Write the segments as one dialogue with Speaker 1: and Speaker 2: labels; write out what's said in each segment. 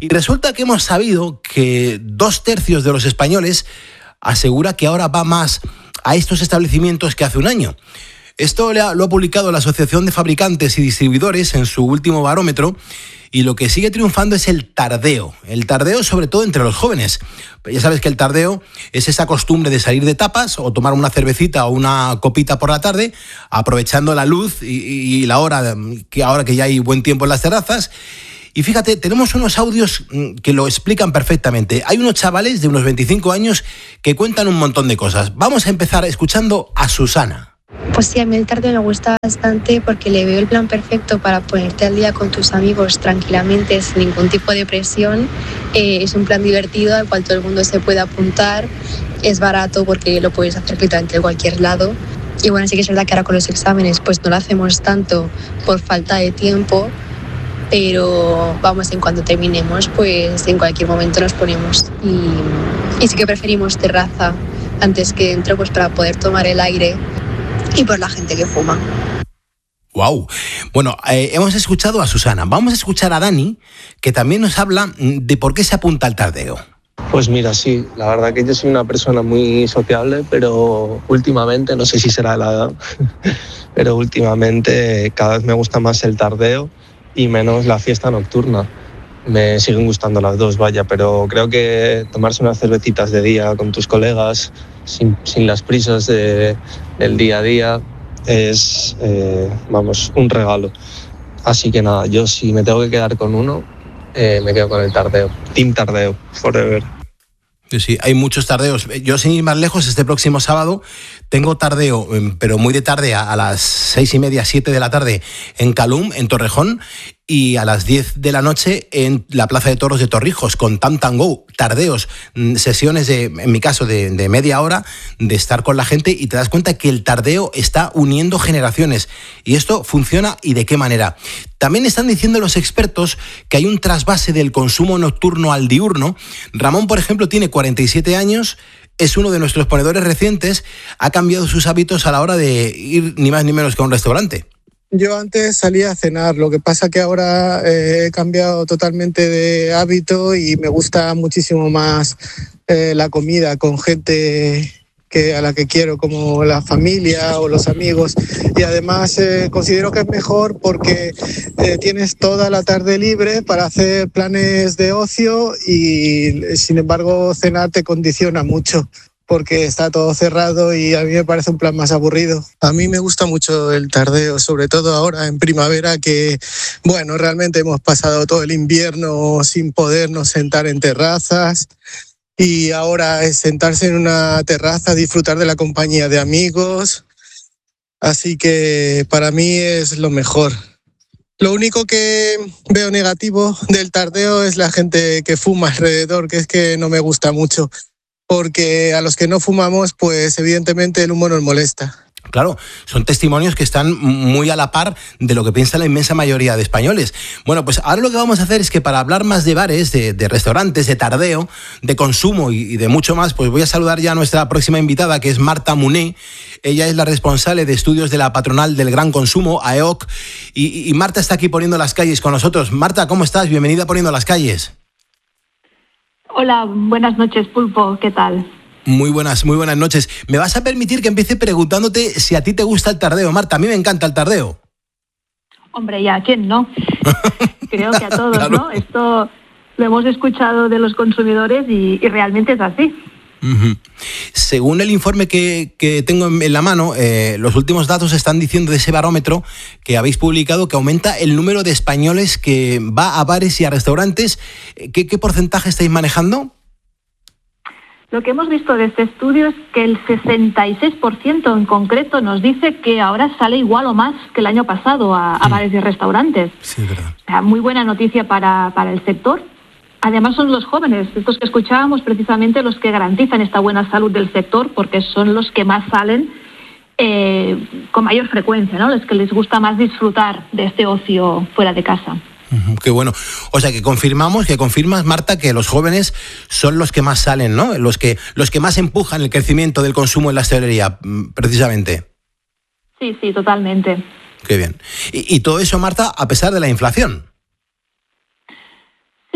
Speaker 1: Y resulta que hemos sabido que 2/3 de los españoles asegura que ahora va más a estos establecimientos que hace un año. Esto lo ha publicado la Asociación de Fabricantes y Distribuidores en su último barómetro, y lo que sigue triunfando es el tardeo. El tardeo sobre todo entre los jóvenes. Ya sabes que el tardeo es esa costumbre de salir de tapas o tomar una cervecita o una copita por la tarde, aprovechando la luz y la hora, que ahora que ya hay buen tiempo en las terrazas. Y fíjate, tenemos unos audios que lo explican perfectamente. Hay unos chavales de unos 25 años que cuentan un montón de cosas. Vamos a empezar escuchando a Susana.
Speaker 2: Pues sí, a mí el tardeo me gusta bastante porque le veo el plan perfecto para ponerte al día con tus amigos tranquilamente, sin ningún tipo de presión. Es un plan divertido al cual todo el mundo se puede apuntar. Es barato porque lo puedes hacer literalmente de cualquier lado. Y bueno, sí que es verdad que ahora con los exámenes pues no lo hacemos tanto por falta de tiempo, pero vamos, en cuanto terminemos, pues en cualquier momento nos ponemos. Y sí que preferimos terraza antes que dentro, pues para poder tomar el aire y por la gente que fuma.
Speaker 1: Wow. Bueno, hemos escuchado a Susana. Vamos a escuchar a Dani, que también nos habla de por qué se apunta al tardeo.
Speaker 3: Pues mira, sí, la verdad que yo soy una persona muy sociable, pero últimamente, no sé si será la edad, pero últimamente cada vez me gusta más el tardeo y menos la fiesta nocturna. Me siguen gustando las dos, vaya, pero creo que tomarse unas cervecitas de día con tus colegas, sin las prisas del día a día, es, un regalo. Así que nada, yo si me tengo que quedar con uno, me quedo con el tardeo. Team Tardeo, forever.
Speaker 1: Sí, hay muchos tardeos. Yo, sin ir más lejos, este próximo sábado tengo tardeo, pero muy de tarde, a las 6:30, 7 de la tarde en Calum, en Torrejón, y a las 10 de la noche en la Plaza de Toros de Torrijos, con Tam Tam Go. Tardeos, sesiones, en mi caso, de media hora, de estar con la gente, y te das cuenta que el tardeo está uniendo generaciones. Y esto funciona, ¿y de qué manera? También están diciendo los expertos que hay un trasvase del consumo nocturno al diurno. Ramón, por ejemplo, tiene 47 años, es uno de nuestros ponedores recientes, ha cambiado sus hábitos a la hora de ir ni más ni menos que a un restaurante.
Speaker 4: Yo antes salía a cenar, lo que pasa que ahora he cambiado totalmente de hábito y me gusta muchísimo más la comida con gente a la que quiero, como la familia o los amigos, y además considero que es mejor porque tienes toda la tarde libre para hacer planes de ocio y sin embargo cenar te condiciona mucho, porque está todo cerrado y a mí me parece un plan más aburrido. A mí me gusta mucho el tardeo, sobre todo ahora en primavera, que bueno, realmente hemos pasado todo el invierno sin podernos sentar en terrazas, y ahora es sentarse en una terraza, disfrutar de la compañía de amigos, así que para mí es lo mejor. Lo único que veo negativo del tardeo es la gente que fuma alrededor, que es que no me gusta mucho, porque a los que no fumamos, pues evidentemente el humo nos molesta.
Speaker 1: Claro, son testimonios que están muy a la par de lo que piensa la inmensa mayoría de españoles. Bueno, pues ahora lo que vamos a hacer es que, para hablar más de bares, de restaurantes, de tardeo, de consumo y de mucho más, pues voy a saludar ya a nuestra próxima invitada, que es Marta Muné. Ella es la responsable de estudios de la patronal del gran consumo, AEOC, y Marta está aquí poniendo las calles con nosotros. Marta, ¿cómo estás? Bienvenida a Poniendo las Calles.
Speaker 5: Hola, buenas noches, Pulpo, ¿qué tal?
Speaker 1: Muy buenas noches. ¿Me vas a permitir que empiece preguntándote si a ti te gusta el tardeo, Marta? A mí me encanta el tardeo.
Speaker 5: Hombre, ¿y a quién no? Creo que a todos,
Speaker 1: claro.
Speaker 5: ¿no? Esto lo hemos escuchado de los consumidores y realmente es así.
Speaker 1: Uh-huh. Según el informe que tengo en la mano, los últimos datos están diciendo de ese barómetro que habéis publicado que aumenta el número de españoles que va a bares y a restaurantes. ¿Qué porcentaje estáis manejando?
Speaker 5: Lo que hemos visto de este estudio es que el 66% en concreto nos dice que ahora sale igual o más que el año pasado a bares y restaurantes.
Speaker 1: Sí, verdad.
Speaker 5: O sea, muy buena noticia para el sector. Además son los jóvenes, estos que escuchábamos, precisamente los que garantizan esta buena salud del sector, porque son los que más salen con mayor frecuencia, ¿no? Los que les gusta más disfrutar de este ocio fuera de casa.
Speaker 1: Qué bueno. O sea, que confirmas, Marta, que los jóvenes son los que más salen, ¿no? Los que más empujan el crecimiento del consumo en la hostelería, precisamente.
Speaker 5: Sí, totalmente.
Speaker 1: Qué bien. Y todo eso, Marta, a pesar de la inflación.
Speaker 5: Sí,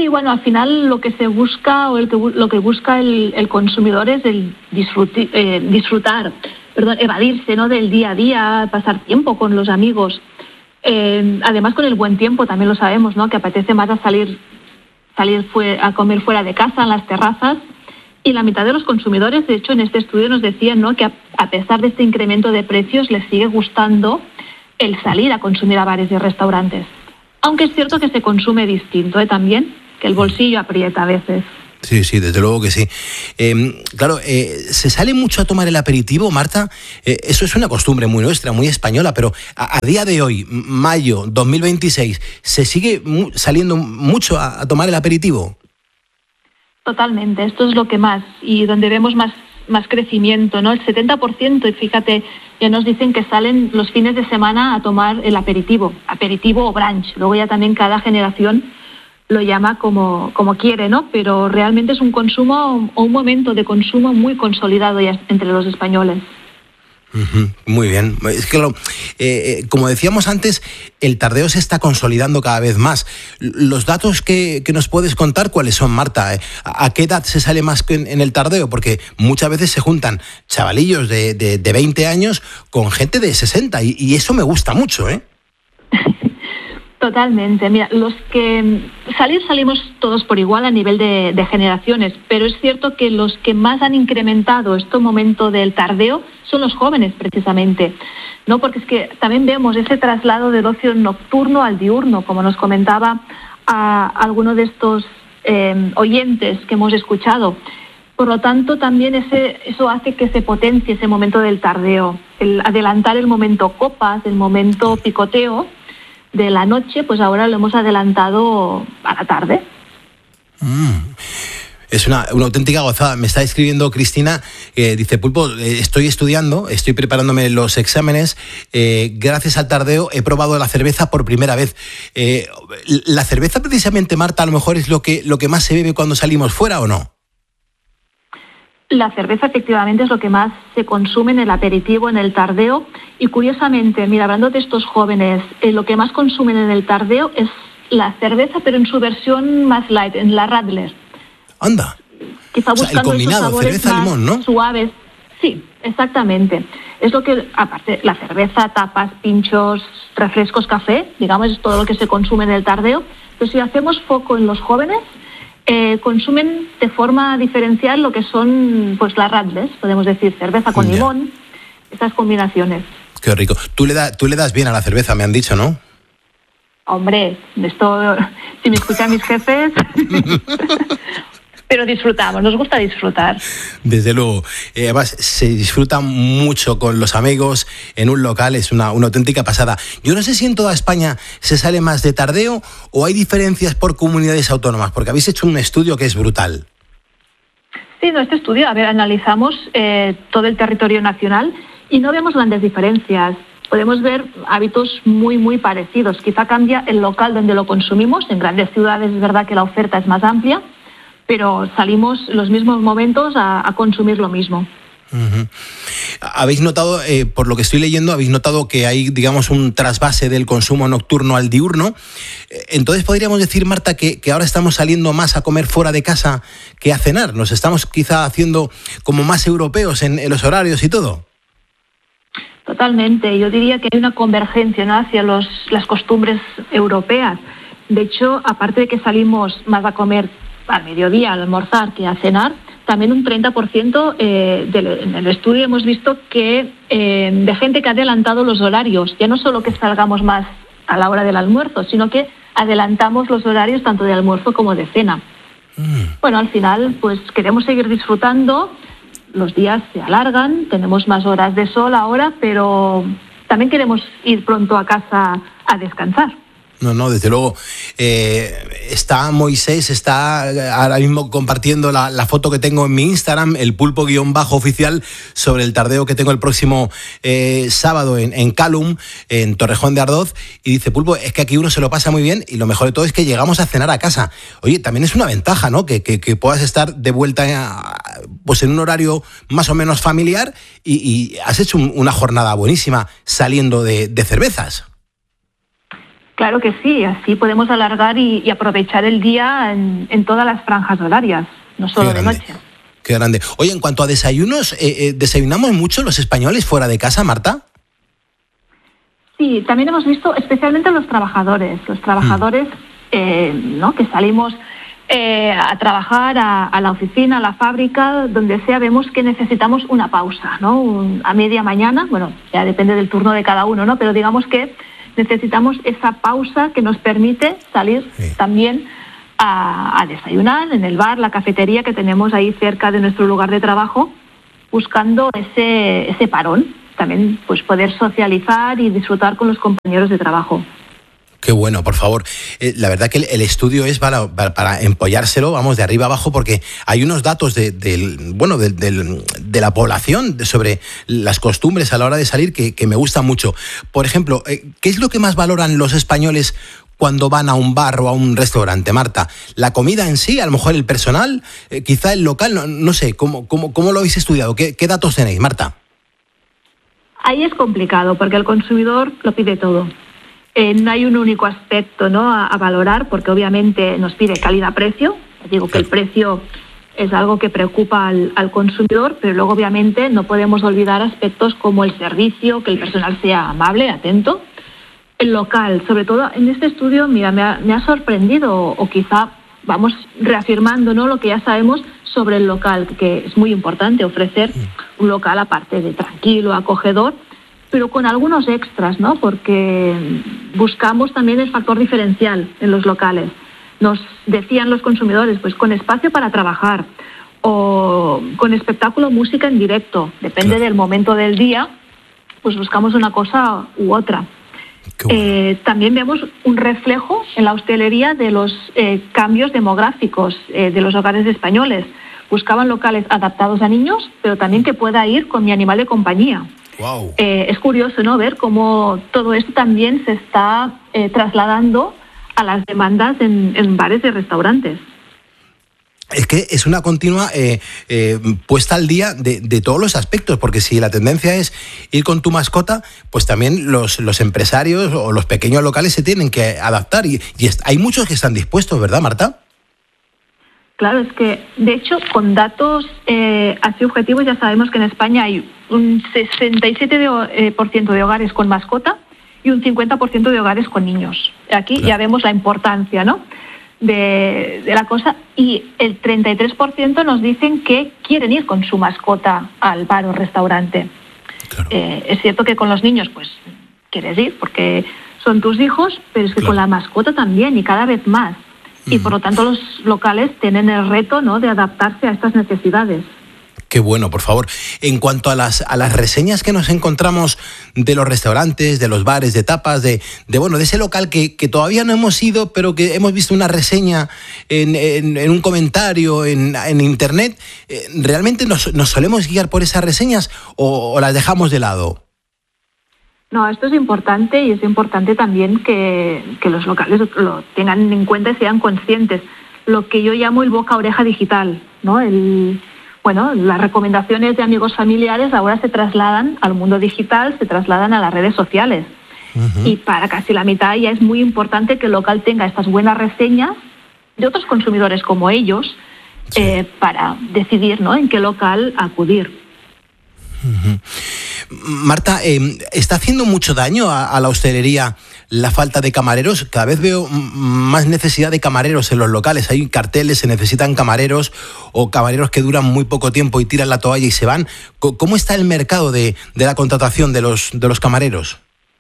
Speaker 5: Sí, bueno, al final lo que se busca o lo que busca el consumidor es el disfrutar, evadirse, ¿no?, del día a día, pasar tiempo con los amigos. Además, con el buen tiempo también lo sabemos, ¿no?, que apetece más a salir a comer fuera de casa, en las terrazas. Y la mitad de los consumidores, de hecho, en este estudio nos decían, ¿no?, que a pesar de este incremento de precios les sigue gustando el salir a consumir a bares y restaurantes. Aunque es cierto que se consume distinto, también, que el bolsillo aprieta a veces.
Speaker 1: Sí, desde luego que sí. Claro, ¿se sale mucho a tomar el aperitivo, Marta? Eso es una costumbre muy nuestra, muy española, pero a día de hoy, mayo 2026, ¿se sigue saliendo mucho a tomar el aperitivo?
Speaker 5: Totalmente, esto es lo que más, y donde vemos más crecimiento, ¿no? El 70%, y fíjate, ya nos dicen que salen los fines de semana a tomar el aperitivo o brunch. Luego ya también cada generación lo llama como quiere, ¿no? Pero realmente es un consumo o un momento de consumo muy consolidado ya entre los españoles.
Speaker 1: Muy bien. Es que, como decíamos antes, el tardeo se está consolidando cada vez más. Los datos que nos puedes contar, ¿cuáles son, Marta? ¿A qué edad se sale más en el tardeo? Porque muchas veces se juntan chavalillos de 20 años con gente de 60 y eso me gusta mucho, ¿eh?
Speaker 5: Totalmente. Mira, los que salimos todos por igual a nivel de generaciones, pero es cierto que los que más han incrementado este momento del tardeo son los jóvenes, precisamente, ¿no? Porque es que también vemos ese traslado del ocio nocturno al diurno, como nos comentaba a alguno de estos oyentes que hemos escuchado. Por lo tanto, también eso hace que se potencie ese momento del tardeo, el adelantar el momento copas, el momento picoteo de la noche, pues ahora lo hemos adelantado a la tarde.
Speaker 1: Es una auténtica gozada. Me está escribiendo Cristina, dice: Pulpo, estoy estudiando, estoy preparándome los exámenes, gracias al tardeo he probado la cerveza por primera vez. ¿La cerveza precisamente, Marta, a lo mejor es lo que más se bebe cuando salimos fuera o no?
Speaker 5: La cerveza efectivamente es lo que más se consume en el aperitivo, en el tardeo, y curiosamente, mira, hablando de estos jóvenes, lo que más consumen en el tardeo es la cerveza, pero en su versión más light, en la Radler.
Speaker 1: Anda.
Speaker 5: Quizá buscando
Speaker 1: el combinado,
Speaker 5: esos sabores
Speaker 1: cerveza-limón, ¿no?
Speaker 5: Suaves. Sí, exactamente. Es lo que, aparte, la cerveza, tapas, pinchos, refrescos, café, digamos, es todo lo que se consume en el tardeo. Pero si hacemos foco en los jóvenes, consumen de forma diferencial lo que son, pues, las Radlers, podemos decir, cerveza con limón, estas combinaciones. Qué
Speaker 1: rico. Tú le das bien a la cerveza, me han dicho, ¿no?
Speaker 5: Hombre, esto, si me escuchan mis jefes, pero disfrutamos, nos gusta disfrutar.
Speaker 1: Desde luego. Además, se disfruta mucho con los amigos en un local, es una auténtica pasada. Yo no sé si en toda España se sale más de tardeo o hay diferencias por comunidades autónomas, porque habéis hecho un estudio que es brutal.
Speaker 5: Sí, en este estudio, analizamos todo el territorio nacional y no vemos grandes diferencias. Podemos ver hábitos muy, muy parecidos. Quizá cambia el local donde lo consumimos. En grandes ciudades es verdad que la oferta es más amplia, pero salimos los mismos momentos a consumir lo mismo.
Speaker 1: Uh-huh. ¿Habéis notado, por lo que estoy leyendo, habéis notado que hay, digamos, un trasvase del consumo nocturno al diurno? Entonces, ¿podríamos decir, Marta, que ahora estamos saliendo más a comer fuera de casa que a cenar? ¿Nos estamos quizá haciendo como más europeos en los horarios y todo?
Speaker 5: Totalmente. Yo diría que hay una convergencia, ¿no?, hacia las costumbres europeas. De hecho, aparte de que salimos más a comer al mediodía, al almorzar, que a cenar, también un 30% en el estudio hemos visto que de gente que ha adelantado los horarios. Ya no solo que salgamos más a la hora del almuerzo, sino que adelantamos los horarios tanto de almuerzo como de cena. Bueno, al final, pues queremos seguir disfrutando. Los días se alargan, tenemos más horas de sol ahora, pero también queremos ir pronto a casa a descansar.
Speaker 1: No, desde luego. Está Moisés, está ahora mismo compartiendo la foto que tengo en mi Instagram, el pulpo_oficial, sobre el tardeo que tengo el próximo sábado en Calum, en Torrejón de Ardoz, y dice: Pulpo, es que aquí uno se lo pasa muy bien y lo mejor de todo es que llegamos a cenar a casa. Oye, también es una ventaja, ¿no?, que puedas estar de vuelta pues en un horario más o menos familiar y has hecho una jornada buenísima saliendo de cervezas.
Speaker 5: Claro que sí, así podemos alargar y aprovechar el día en todas las franjas horarias, no solo de noche.
Speaker 1: Qué grande. Oye, en cuanto a desayunos, ¿desayunamos mucho los españoles fuera de casa, Marta?
Speaker 5: Sí, también hemos visto, especialmente los trabajadores, ¿no? Que salimos a trabajar a la oficina, a la fábrica, donde sea, vemos que necesitamos una pausa, ¿no? A media mañana, bueno, ya depende del turno de cada uno, ¿no? Pero digamos que necesitamos esa pausa que nos permite salir también a desayunar en el bar, la cafetería que tenemos ahí cerca de nuestro lugar de trabajo, buscando ese parón. También pues poder socializar y disfrutar con los compañeros de trabajo.
Speaker 1: Qué bueno, por favor. La verdad que el estudio es para empollárselo, vamos, de arriba abajo, porque hay unos datos de la población sobre las costumbres a la hora de salir que me gustan mucho. Por ejemplo, ¿qué es lo que más valoran los españoles cuando van a un bar o a un restaurante, Marta? ¿La comida en sí? ¿A lo mejor el personal? ¿Quizá el local? No sé, ¿cómo lo habéis estudiado? ¿Qué datos tenéis, Marta?
Speaker 5: Ahí es complicado porque el consumidor lo pide todo. No hay un único aspecto, ¿no?, a valorar, porque obviamente nos pide calidad-precio. Digo que el precio es algo que preocupa al consumidor, pero luego obviamente no podemos olvidar aspectos como el servicio, que el personal sea amable, atento. El local, sobre todo en este estudio, mira, me ha sorprendido, o quizá vamos reafirmando, ¿no?, lo que ya sabemos sobre el local, que es muy importante ofrecer un local aparte de tranquilo, acogedor, pero con algunos extras, ¿no?, porque buscamos también el factor diferencial en los locales. Nos decían los consumidores, pues con espacio para trabajar o con espectáculo, música en directo, depende del momento del día, pues buscamos una cosa u otra. También vemos un reflejo en la hostelería de los cambios demográficos de los hogares españoles. Buscaban locales adaptados a niños, pero también que pueda ir con mi animal de compañía.
Speaker 1: Wow.
Speaker 5: Es curioso, ¿no?, ver cómo todo esto también se está trasladando a las demandas en bares y restaurantes.
Speaker 1: Es que es una continua puesta al día de todos los aspectos, porque si la tendencia es ir con tu mascota, pues también los empresarios o los pequeños locales se tienen que adaptar y hay muchos que están dispuestos, ¿verdad, Marta?
Speaker 5: Claro, es que, de hecho, con datos así objetivos ya sabemos que en España hay un 67% de hogares con mascota y un 50% de hogares con niños. Aquí ya vemos la importancia, ¿no?, de la cosa, y el 33% nos dicen que quieren ir con su mascota al bar o restaurante. Claro. Es cierto que con los niños pues quieres ir porque son tus hijos, pero es que con la mascota también, y cada vez más. Y por lo tanto los locales tienen el reto, ¿no?, de adaptarse a estas necesidades.
Speaker 1: Qué bueno, por favor. En cuanto a las reseñas que nos encontramos de los restaurantes, de los bares, de tapas, de ese local que todavía no hemos ido, pero que hemos visto una reseña en un comentario en internet, ¿realmente nos solemos guiar por esas reseñas o las dejamos de lado?
Speaker 5: No, esto es importante, y es importante también que los locales lo tengan en cuenta y sean conscientes. Lo que yo llamo el boca-oreja digital, ¿no? Las recomendaciones de amigos familiares ahora se trasladan al mundo digital, se trasladan a las redes sociales. Uh-huh. Y para casi la mitad ya es muy importante que el local tenga estas buenas reseñas de otros consumidores como ellos, sí, para decidir, ¿no?, en qué local acudir.
Speaker 1: Uh-huh. Marta, ¿está haciendo mucho daño a la hostelería la falta de camareros? Cada vez veo más necesidad de camareros en los locales. Hay carteles, se necesitan camareros o camareros que duran muy poco tiempo y tiran la toalla y se van. ¿Cómo está el mercado de la contratación de los camareros?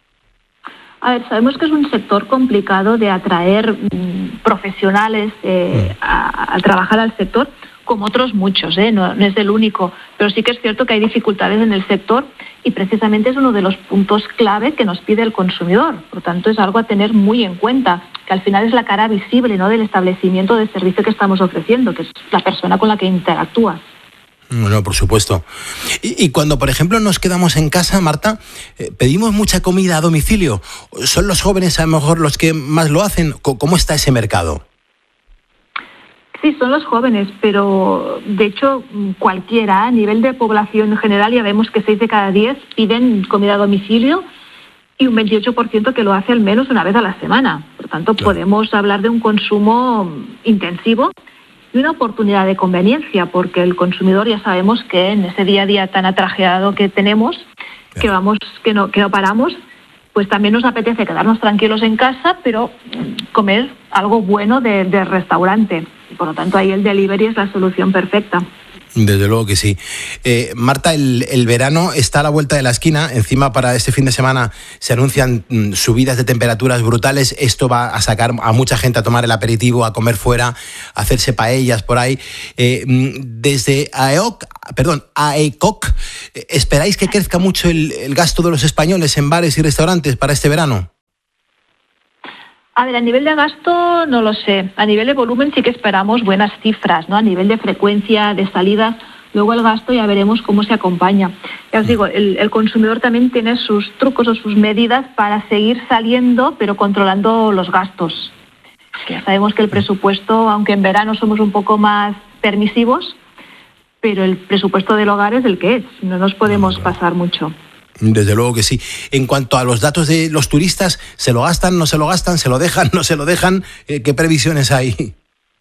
Speaker 5: A ver, sabemos que es un sector complicado de atraer profesionales a trabajar al sector, como otros muchos, no es el único, pero sí que es cierto que hay dificultades en el sector y precisamente es uno de los puntos clave que nos pide el consumidor. Por lo tanto, es algo a tener muy en cuenta, que al final es la cara visible, ¿no?, del establecimiento de servicio que estamos ofreciendo, que es la persona con la que interactúa.
Speaker 1: Bueno, por supuesto. Y cuando, por ejemplo, nos quedamos en casa, Marta, ¿pedimos mucha comida a domicilio? ¿Son los jóvenes a lo mejor los que más lo hacen? ¿Cómo está ese mercado?
Speaker 5: Sí, son los jóvenes, pero de hecho cualquiera, a nivel de población en general, ya vemos que 6 de cada 10 piden comida a domicilio y un 28% que lo hace al menos una vez a la semana. Por tanto, podemos hablar de un consumo intensivo y una oportunidad de conveniencia, porque el consumidor ya sabemos que en ese día a día tan atrajeado que tenemos, que no paramos, pues también nos apetece quedarnos tranquilos en casa, pero comer algo bueno de restaurante. Y por lo tanto, ahí el delivery es la solución perfecta.
Speaker 1: Desde luego que sí. Marta, el verano está a la vuelta de la esquina. Encima, para este fin de semana se anuncian subidas de temperaturas brutales. Esto va a sacar a mucha gente a tomar el aperitivo, a comer fuera, a hacerse paellas por ahí. Desde AECOC, ¿esperáis que crezca mucho el gasto de los españoles en bares y restaurantes para este verano?
Speaker 5: A ver, a nivel de gasto no lo sé. A nivel de volumen sí que esperamos buenas cifras, ¿no? A nivel de frecuencia, de salidas, luego el gasto ya veremos cómo se acompaña. Ya os digo, el consumidor también tiene sus trucos o sus medidas para seguir saliendo, pero controlando los gastos. Ya sabemos que el presupuesto, aunque en verano somos un poco más permisivos, pero el presupuesto del hogar es el que es. No nos podemos pasar mucho.
Speaker 1: Desde luego que sí. En cuanto a los datos de los turistas, ¿se lo gastan, no se lo gastan, se lo dejan, no se lo dejan? ¿Qué previsiones hay?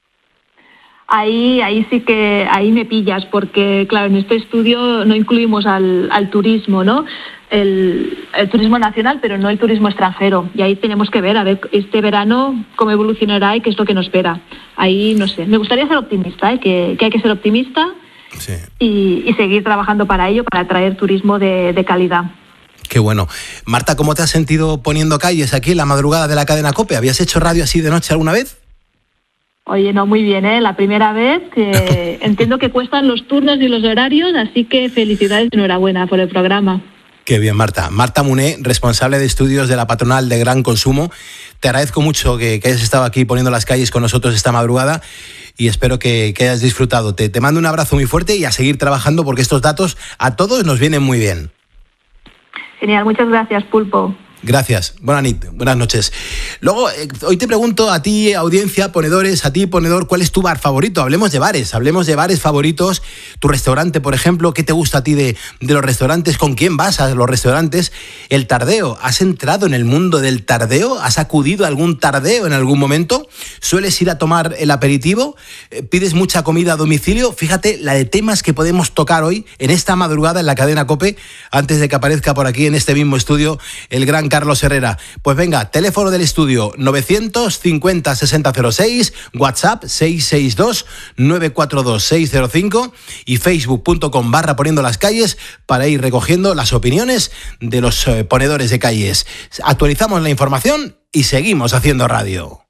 Speaker 5: Ahí sí que ahí me pillas, porque claro, en este estudio no incluimos al turismo, ¿no? El turismo nacional, pero no el turismo extranjero. Y ahí tenemos que ver, a ver, este verano cómo evolucionará y qué es lo que nos espera. Ahí no sé. Me gustaría ser optimista, que hay que ser optimista. Sí. Y seguir trabajando para ello, para atraer turismo de calidad.
Speaker 1: Qué bueno. Marta, ¿cómo te has sentido poniendo calles aquí en la madrugada de la cadena COPE? ¿Habías hecho radio así de noche alguna vez?
Speaker 5: Oye, no, muy bien, la primera vez, que entiendo que cuestan los turnos y los horarios, así que felicidades y enhorabuena por el programa.
Speaker 1: Qué bien, Marta. Marta Muné, responsable de estudios de la patronal de Gran Consumo. Te agradezco mucho que hayas estado aquí poniendo las calles con nosotros esta madrugada y espero que hayas disfrutado. Te mando un abrazo muy fuerte y a seguir trabajando porque estos datos a todos nos vienen muy bien.
Speaker 5: Genial, muchas gracias, Pulpo.
Speaker 1: Gracias, buenas noches. Luego, hoy te pregunto a ti, audiencia, ponedores, a ti, ponedor, ¿cuál es tu bar favorito? Hablemos de bares favoritos, tu restaurante, por ejemplo, ¿qué te gusta a ti de los restaurantes? ¿Con quién vas a los restaurantes? El tardeo, ¿has entrado en el mundo del tardeo? ¿Has acudido a algún tardeo en algún momento? ¿Sueles ir a tomar el aperitivo? ¿Pides mucha comida a domicilio? Fíjate la de temas que podemos tocar hoy, en esta madrugada, en la cadena COPE, antes de que aparezca por aquí en este mismo estudio el gran Carlos Herrera. Pues venga, teléfono del estudio 950 6006, WhatsApp 662 942 605 y facebook.com/poniendo las calles para ir recogiendo las opiniones de los ponedores de calles. Actualizamos la información y seguimos haciendo radio.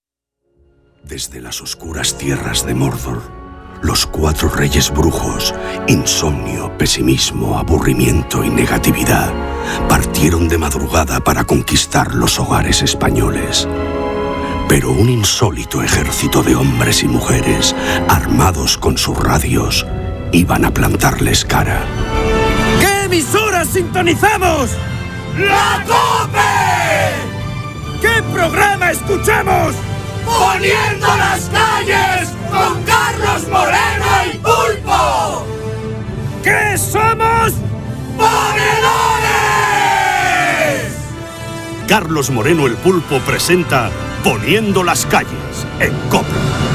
Speaker 6: Desde las oscuras tierras de Mordor, los 4 reyes brujos, insomnio, pesimismo, aburrimiento y negatividad, partieron de madrugada para conquistar los hogares españoles. Pero un insólito ejército de hombres y mujeres, armados con sus radios, iban a plantarles cara.
Speaker 7: ¿Qué emisora sintonizamos? ¡La COPE! ¿Qué programa escuchamos? ¡Poniendo las calles con Carlos Moreno y Pulpo! ¿Qué somos? ¡Ponedores!
Speaker 6: Carlos Moreno el Pulpo presenta Poniendo las calles en COPE.